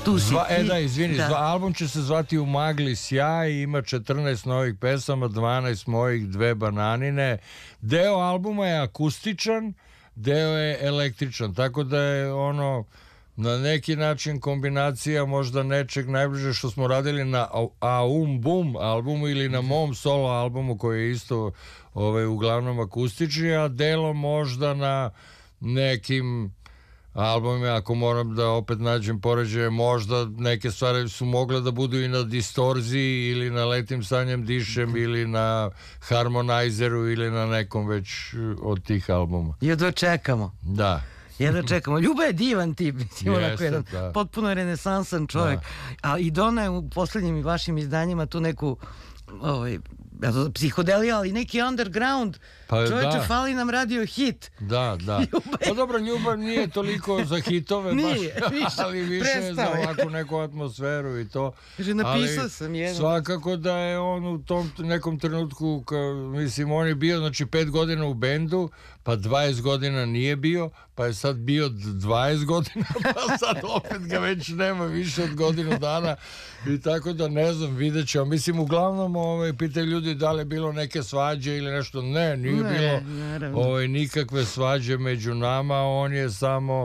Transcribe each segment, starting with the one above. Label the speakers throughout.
Speaker 1: Tu si ti.
Speaker 2: Da, izvini, album će se zvati U magli sjaj, ima 14 novih pesama, 12 mojih, 2 bananine. Deo albuma je akustičan, deo je električan, tako da je ono na neki način kombinacija možda nečeg najbliže što smo radili na Aum Bum albumu ili na mom solo albumu koji je isto uglavnom akustični, a delo možda na nekim albumima, ako moram da opet nađem poređaje, možda neke stvari su mogle da budu i na Distorziji ili na Letim sanjem dišem ili na Harmonizeru ili na nekom već od tih albuma.
Speaker 1: Jedva čekamo.
Speaker 2: Da.
Speaker 1: Jedva čekamo. Ljuba je divan tip, onako jedan potpuno renesansan čovjek. A i Dona je u poslednjim vašim izdanjima tu neku psihodelija, ali neki underground. Čovječe, fali nam radio hit.
Speaker 2: Da. Pa dobro, Ljubav nije toliko za hitove, ali više za ovakvu neku atmosferu i to.
Speaker 1: Kaže, napisao sam jedan.
Speaker 2: Svakako da je on u tom nekom trenutku, mislim, on je bio 5 godina u bendu, pa 20 godina nije bio, pa je sad bio 20 godina, pa sad opet ga već nema više od godinu dana i tako da ne znam, vidjet ćemo. Mislim, uglavnom pitaju ljudi da li je bilo neke svađe ili nešto. Ne, nije bilo nikakve svađe među nama, on je samo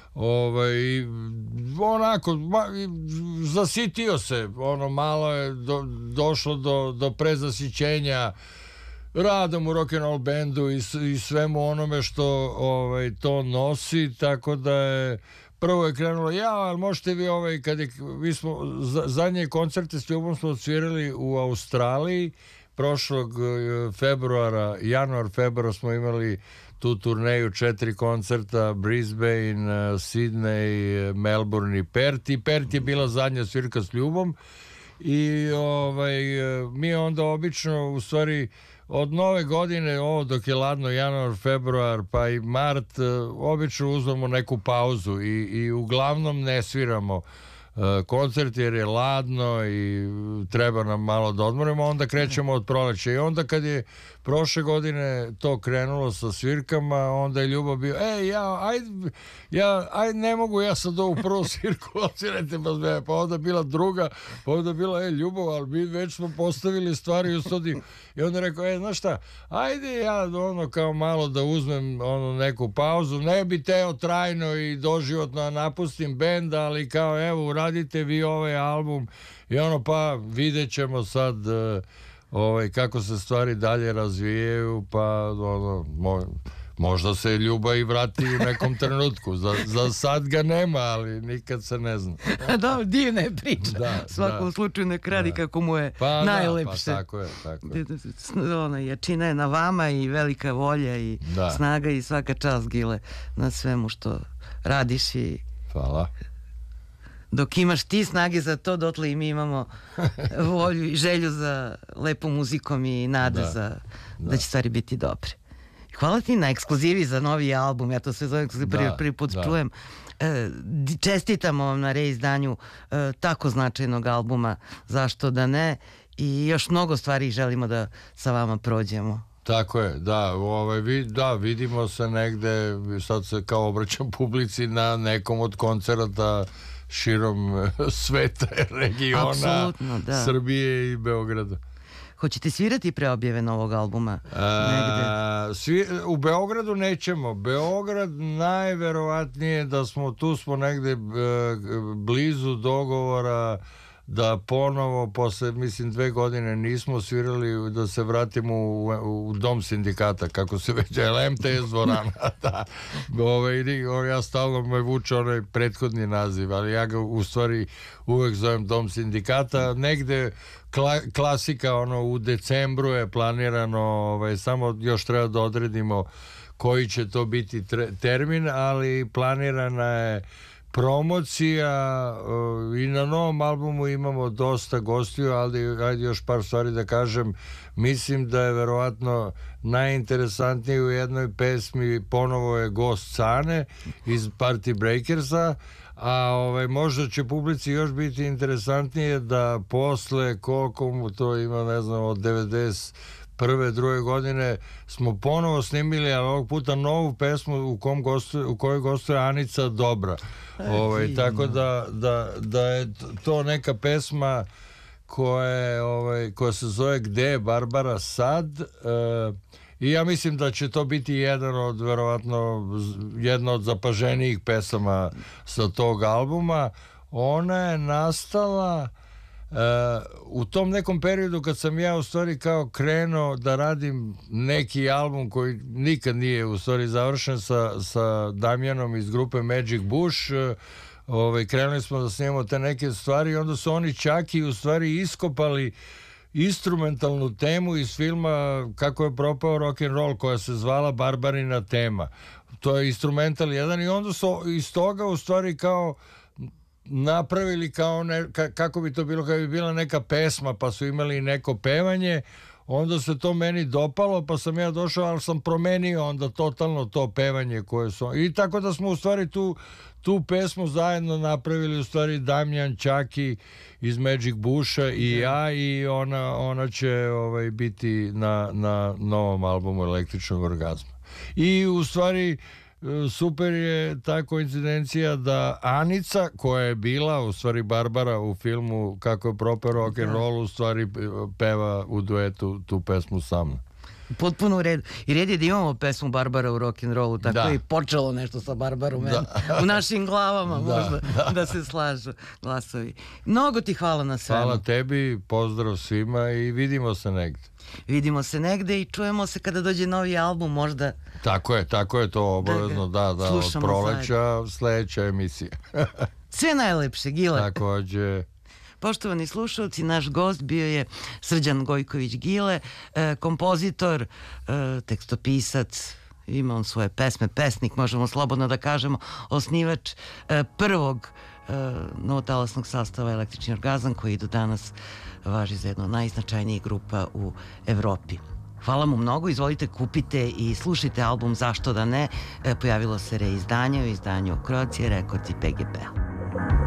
Speaker 2: onako zasitio se, malo je došlo do prezasićenja radom u rock'n'roll bendu i svemu onome što to nosi, tako da je prvo je krenulo, ali možete vi mi smo zadnje koncerte s Ljubom smo odsvirali u Australiji prošlog februara, januar-februar smo imali tu turneju, 4 koncerta, Brisbane, Sydney, Melbourne i Perth. I Perth je bila zadnja svirka s Ljubom i mi onda obično u stvari od nove godine, dok je ladno januar, februar pa i mart, obično uzmemo neku pauzu i uglavnom ne sviramo koncert jer je ladno i treba nam malo da odmorimo, onda krećemo od proleća. I onda kad je prošle godine to krenulo sa svirkama, onda je Ljubav bio, ajde, ne mogu ja sad ovu prvu svirku odsvirajte pa onda bila druga, pa onda bila, Ljubav, ali mi već smo postavili stvari u studiju. I onda rekao, znaš šta, ajde ja kao malo da uzmem neku pauzu, ne bi teo trajno i doživotno napustim bend, ali kao evo uradite vi ovaj album i pa vidjet ćemo sad kako se stvari dalje razvijaju, pa možda se Ljuba i vrati u nekom trenutku. Za sad ga nema, ali nikad se ne zna.
Speaker 1: Da, divna je priča. U svakom slučaju nek radi kako mu je najlepše.
Speaker 2: Pa tako je.
Speaker 1: Jačina je na vama i velika volja i snaga i svaka čast, Gile, na svemu što radiš i...
Speaker 2: Hvala.
Speaker 1: Dok imaš ti snage za to, dotle i mi imamo volju i želju za lepom muzikom i nada da će stvari biti dobre. Hvala ti na ekskluzivi za novi album, ja to sve zovem prvi put čujem. Čestitamo vam na reizdanju tako značajnog albuma, zašto da ne, i još mnogo stvari želimo da sa vama prođemo.
Speaker 2: Tako je, da, vidimo se negde, sad se kao obraćam publici na nekom od koncerata širom sveta, regiona, Srbije i Beograda.
Speaker 1: Hoćete svirati pre objave novog albuma?
Speaker 2: U Beogradu nećemo. Beograd najverovatnije da smo negde blizu dogovora da ponovo, posle, mislim, 2 godine nismo svirali, da se vratimo u Dom sindikata, kako se već, MTS dvorana. Ja stalno me vuče onaj prethodni naziv, ali ja ga u stvari uvek zovem Dom sindikata. Negde klasika, u decembru je planirano, samo još treba da odredimo koji će to biti termin, ali planirana je promocija i na novom albumu imamo dosta gostiju, ali ajde još par stvari da kažem. Mislim da je verovatno najinteresantnije u jednoj pesmi ponovo je gost Cane iz Party Breakersa, a možda će publici još biti interesantnije da posle koliko mu to ima, ne znam, od 95. druge godine smo ponovo snimili, ali ovog puta novu pesmu u kojoj gostuje Anica Dobra. Tako da je to neka pesma koja se zove Gde je Barbara sad, i ja mislim da će to biti jedna od zapaženijih pesama sa tog albuma. Ona je nastala u tom nekom periodu kad sam ja u stvari kao krenuo da radim neki album koji nikad nije u stvari završen sa Damjanom iz grupe Magic Bush. Krenuli smo da snimamo te neke stvari i onda su oni čak i u stvari iskopali instrumentalnu temu iz filma Kako je propao rock'n'roll, koja se zvala Barbarina tema. To je instrumental jedan i onda su iz toga u stvari kao napravili kao kako bi to bilo, kada bi bila neka pesma, pa su imali neko pevanje. Onda se to meni dopalo, pa sam ja došao, ali sam promenio onda totalno to pevanje koje su... I tako da smo u stvari tu pesmu zajedno napravili, u stvari Damjan, Čaki iz Magic Busha i ja, i ona će biti na novom albumu Električnog orgazma. I u stvari super je ta koincidencija da Anica, koja je bila u stvari Barbara u filmu Kako je propao rock'n'roll, u stvari peva u duetu tu pesmu sa mnom.
Speaker 1: Potpuno u redu. I red je da imamo pesmu Barbara u rock'n'rollu, tako je i počelo nešto sa Barbarom u našim glavama, možda da se slažu glasovi. Mnogo ti hvala na svemu.
Speaker 2: Hvala tebi, pozdrav svima i vidimo se negde.
Speaker 1: Vidimo se negde i čujemo se kada dođe novi album, možda...
Speaker 2: Tako je to obavezno, da, od proleća sledeća emisija.
Speaker 1: Sve najlepše, Gile.
Speaker 2: Takođe.
Speaker 1: Poštovani slušalci, naš gost bio je Srđan Gojković Gile, kompozitor, tekstopisac, ima on svoje pesme, pesnik, možemo slobodno da kažemo, osnivač prvog novotalasnog sastava Električni orgazam, koji do danas važi za jednu od najznačajnijih grupa u Evropi. Hvala mu mnogo, izvolite, kupite i slušajte album Zašto da ne, pojavilo se reizdanje u izdanju Croatia Records i PGP.